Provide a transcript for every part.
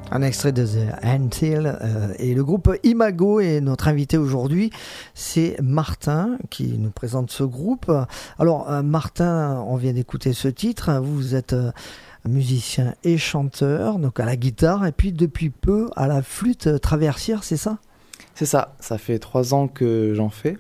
Un extrait de The Ant-Hill et le groupe Imago est notre invité aujourd'hui. C'est Martin qui nous présente ce groupe. Alors Martin, on vient d'écouter ce titre. Vous êtes musicien et chanteur, donc à la guitare et puis depuis peu à la flûte traversière, c'est ça ? C'est ça, ça fait 3 ans que j'en fais.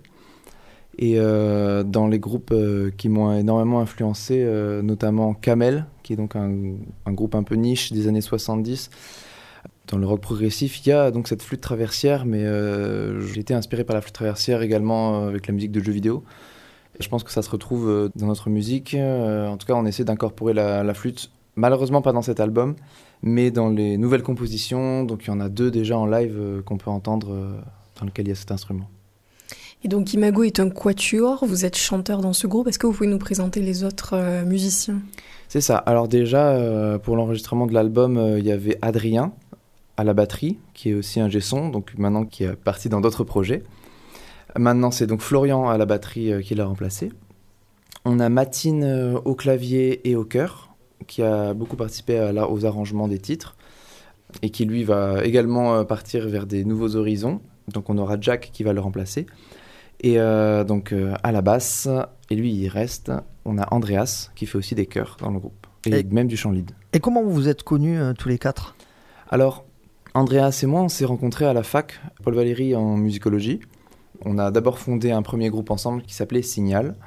Et dans les groupes qui m'ont énormément influencé, notamment Camel, qui est donc un groupe un peu niche des années 70. Dans le rock progressif, il y a donc cette flûte traversière, mais j'ai été inspiré par la flûte traversière également avec la musique de jeux vidéo. Et je pense que ça se retrouve dans notre musique. En tout cas, on essaie d'incorporer la flûte, malheureusement pas dans cet album, mais dans les nouvelles compositions. Donc il y en a 2 déjà en live qu'on peut entendre, dans lesquelles il y a cet instrument. Et donc Imago est un quatuor, vous êtes chanteur dans ce groupe. Est-ce que vous pouvez nous présenter les autres musiciens ? C'est ça. Alors déjà, pour l'enregistrement de l'album, il y avait Adrien à la batterie, qui est aussi un G-son, donc maintenant qui est parti dans d'autres projets. Maintenant, c'est donc Florian à la batterie qui l'a remplacé. On a Matine au clavier et au chœur, qui a beaucoup participé aux arrangements des titres, et qui lui va également partir vers des nouveaux horizons. Donc on aura Jack qui va le remplacer. Et donc à la basse, et lui il reste, on a Andreas qui fait aussi des chœurs dans le groupe, et même du chant lead. Et comment vous vous êtes connus tous les 4 ? Alors, Andreas et moi, on s'est rencontrés à la fac, Paul Valéry en musicologie. On a d'abord fondé un premier groupe ensemble qui s'appelait Signal.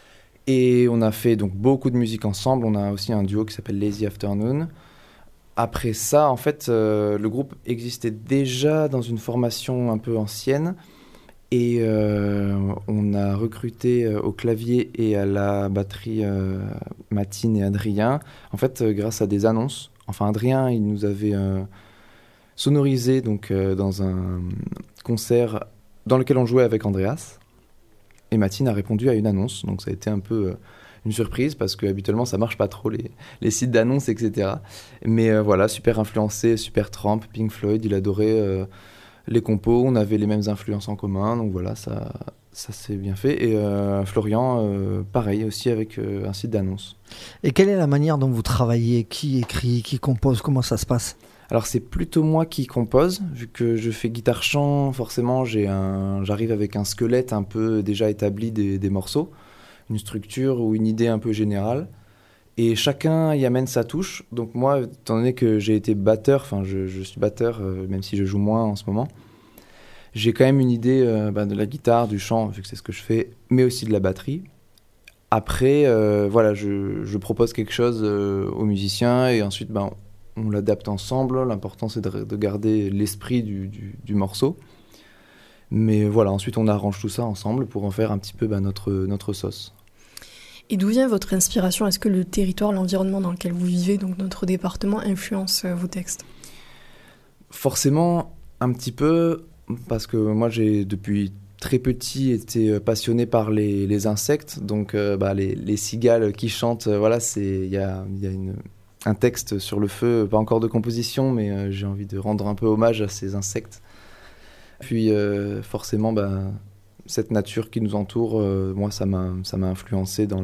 Et on a fait donc beaucoup de musique ensemble. On a aussi un duo qui s'appelle Lazy Afternoon. Après ça, en fait, le groupe existait déjà dans une formation un peu ancienne. Et on a recruté au clavier et à la batterie Matine et Adrien, en fait, grâce à des annonces. Enfin, Adrien, il nous avait sonorisé donc, dans un concert dans lequel on jouait avec Andreas. Et Matine a répondu à une annonce. Donc ça a été un peu une surprise parce qu'habituellement, ça ne marche pas trop, les sites d'annonces, etc. Mais voilà, super influencé, super Tramp, Pink Floyd, il adorait les compos. On avait les mêmes influences en commun. Donc voilà, ça s'est bien fait. Et Florian, pareil, aussi avec un site d'annonces. Et quelle est la manière dont vous travaillez ? Qui écrit, qui compose ? Comment ça se passe ? Alors c'est plutôt moi qui compose, vu que je fais guitare-chant, forcément j'arrive avec un squelette un peu déjà établi des morceaux, une structure ou une idée un peu générale, et chacun y amène sa touche. Donc moi, étant donné que j'ai été batteur, enfin je suis batteur, même si je joue moins en ce moment, j'ai quand même une idée de la guitare, du chant, vu que c'est ce que je fais, mais aussi de la batterie. Après, voilà, je propose quelque chose aux musiciens, et ensuite on l'adapte ensemble. L'important, c'est de garder l'esprit du morceau. Mais voilà, ensuite, on arrange tout ça ensemble pour en faire un petit peu notre sauce. Et d'où vient votre inspiration ? Est-ce que le territoire, l'environnement dans lequel vous vivez, donc notre département, influence vos textes ? Forcément, un petit peu, parce que moi, j'ai depuis très petit été passionné par les insectes. Donc, les cigales qui chantent, voilà, il y a un texte sur le feu, pas encore de composition, mais j'ai envie de rendre un peu hommage à ces insectes. Puis forcément, cette nature qui nous entoure, moi, ça m'a influencé dans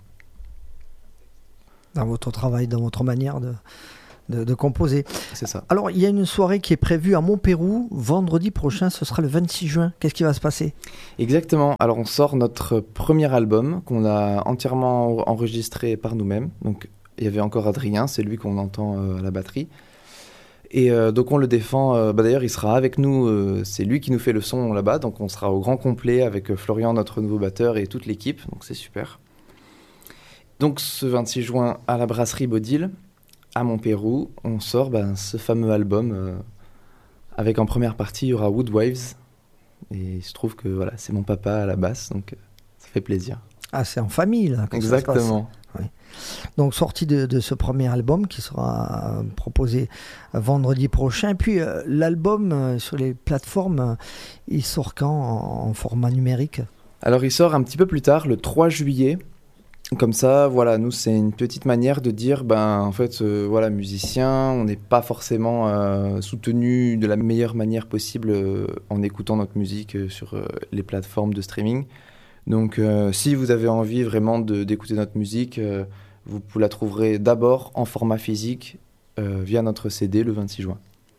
votre travail, dans votre manière de composer. C'est ça. Alors, il y a une soirée qui est prévue à Montpérou, vendredi prochain, ce sera le 26 juin. Qu'est-ce qui va se passer ? Exactement. Alors, on sort notre premier album qu'on a entièrement enregistré par nous-mêmes. Donc, il y avait encore Adrien, c'est lui qu'on entend à la batterie. Et donc on le défend, d'ailleurs il sera avec nous, c'est lui qui nous fait le son là-bas, donc on sera au grand complet avec Florian, notre nouveau batteur, et toute l'équipe, donc c'est super. Donc ce 26 juin à la brasserie Bodil, à Montpérou, on sort ce fameux album, avec en première partie il y aura Woodwaves, et il se trouve que voilà, c'est mon papa à la basse, donc ça fait plaisir. Ah, c'est en famille là que exactement. Ça se passe. Oui. Donc sortie de ce premier album qui sera proposé vendredi prochain. Puis l'album sur les plateformes, il sort quand en format numérique ? Alors il sort un petit peu plus tard, le 3 juillet. Comme ça, voilà, nous c'est une petite manière de dire, en fait, voilà, musicien, on n'est pas forcément soutenu de la meilleure manière possible en écoutant notre musique sur les plateformes de streaming. Donc si vous avez envie vraiment d'écouter notre musique, vous la trouverez d'abord en format physique via notre CD le 26 juin.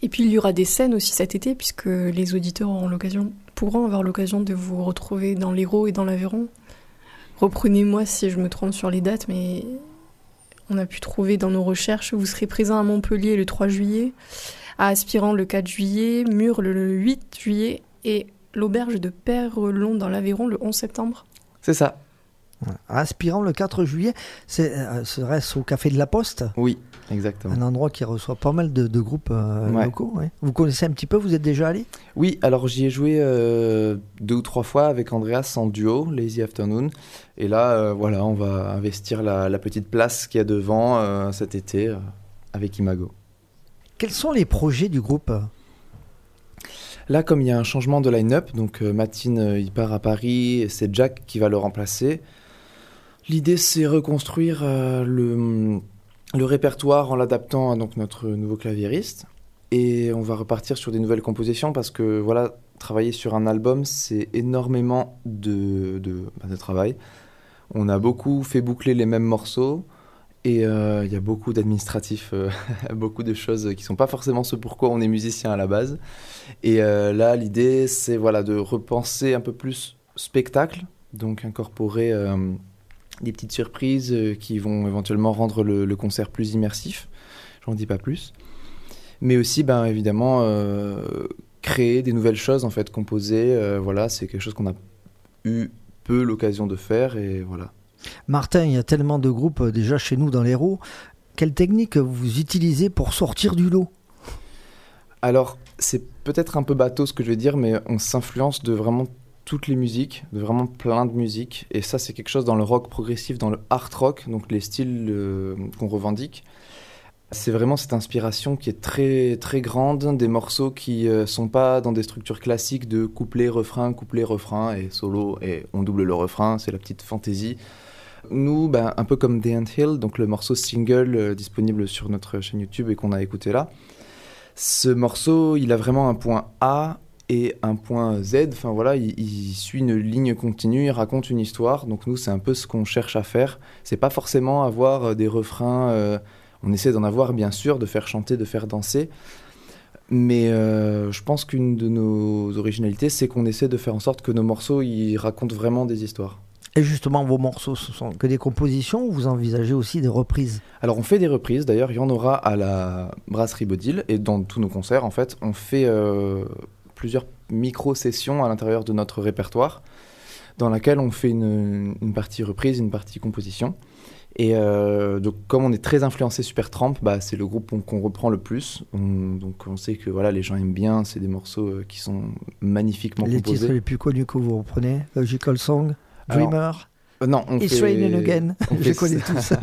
Et puis il y aura des scènes aussi cet été, puisque les auditeurs pourront avoir l'occasion de vous retrouver dans l'Hérault et dans l'Aveyron. Reprenez-moi si je me trompe sur les dates, mais on a pu trouver dans nos recherches, vous serez présent à Montpellier le 3 juillet, à Aspirant le 4 juillet, Murs le 8 juillet et l'auberge de Perrelon dans l'Aveyron le 11 septembre. C'est ça. Aspirant le 4 juillet, serait-ce au Café de la Poste ? Oui, exactement. Un endroit qui reçoit pas mal de groupes locaux. Ouais. Vous connaissez un petit peu, vous êtes déjà allé ? Oui, alors j'y ai joué 2 ou 3 fois avec Andreas en duo, Lazy Afternoon. Et là, voilà, on va investir la petite place qu'il y a devant cet été avec Imago. Quels sont les projets du groupe ? Là, comme il y a un changement de line-up, donc Mathine il part à Paris et c'est Jack qui va le remplacer. L'idée, c'est reconstruire le répertoire en l'adaptant à donc, notre nouveau claviériste. Et on va repartir sur des nouvelles compositions parce que voilà, travailler sur un album, c'est énormément de travail. On a beaucoup fait boucler les mêmes morceaux et il y a beaucoup d'administratifs, beaucoup de choses qui ne sont pas forcément ce pourquoi on est musicien à la base. Et là, l'idée, c'est voilà, de repenser un peu plus spectacle, donc incorporer des petites surprises qui vont éventuellement rendre le concert plus immersif. J'en dis pas plus. Mais aussi, évidemment, créer des nouvelles choses, en fait, composer. Voilà, c'est quelque chose qu'on a eu peu l'occasion de faire et voilà. Martin, il y a tellement de groupes déjà chez nous dans l'Hérault. Quelle technique vous utilisez pour sortir du lot ? Alors, c'est peut-être un peu bateau ce que je vais dire, mais on s'influence de vraiment toutes les musiques, de vraiment plein de musiques. Et ça, c'est quelque chose dans le rock progressif, dans le hard rock, donc les styles qu'on revendique. C'est vraiment cette inspiration qui est très, très grande, des morceaux qui ne sont pas dans des structures classiques de couplet, refrain et solo, et on double le refrain, c'est la petite fantaisie. Nous, un peu comme The Anthill, donc le morceau single disponible sur notre chaîne YouTube et qu'on a écouté là, ce morceau, il a vraiment un point A et un point Z, enfin voilà, il suit une ligne continue, il raconte une histoire, donc nous, c'est un peu ce qu'on cherche à faire. C'est pas forcément avoir des refrains... On essaie d'en avoir, bien sûr, de faire chanter, de faire danser. Mais je pense qu'une de nos originalités, c'est qu'on essaie de faire en sorte que nos morceaux, ils racontent vraiment des histoires. Et justement, vos morceaux, ce sont que des compositions ou vous envisagez aussi des reprises ? Alors, on fait des reprises. D'ailleurs, il y en aura à la Brasserie Bodil. Et dans tous nos concerts, en fait, on fait plusieurs micro-sessions à l'intérieur de notre répertoire, dans laquelle on fait une partie reprise, une partie composition. Et donc, comme on est très influencé Supertramp, c'est le groupe qu'on reprend le plus. Donc on sait que voilà, les gens aiment bien, c'est des morceaux qui sont magnifiquement composés. Les titres les plus connus que vous reprenez, Logical Song, Dreamer, non, It's Raining Again, je connais tous.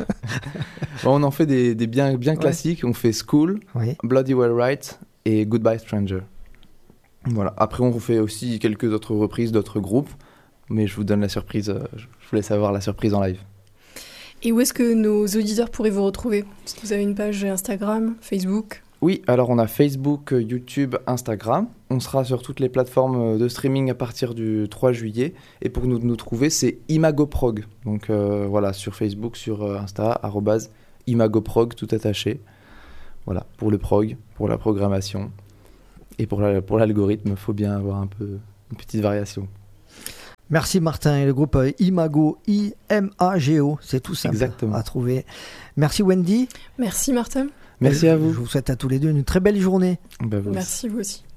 On en fait des bien classiques, on fait School, oui. Bloody Well Right et Goodbye Stranger. Voilà. Après on fait aussi quelques autres reprises d'autres groupes, mais je vous donne la surprise, je vous laisse avoir la surprise en live. Et où est-ce que nos auditeurs pourraient vous retrouver ? Est-ce que vous avez une page Instagram, Facebook ? Oui, alors on a Facebook, YouTube, Instagram. On sera sur toutes les plateformes de streaming à partir du 3 juillet. Et pour nous trouver, c'est ImagoProg. Donc voilà, sur Facebook, sur Insta, @ImagoProg, tout attaché. Voilà, pour le prog, pour la programmation. Et pour l'algorithme, il faut bien avoir un peu une petite variation. Merci Martin et le groupe Imago, IMAGO, c'est tout simple Exactement. À trouver. Merci Wendy. Merci Martin. Merci à vous. Je vous souhaite à tous les deux une très belle journée. Vous Merci vous aussi.